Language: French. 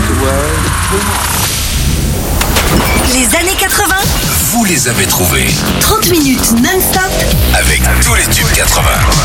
Les années 80, Vous les avez trouvés 30 minutes non-stop avec tous les tubes 80.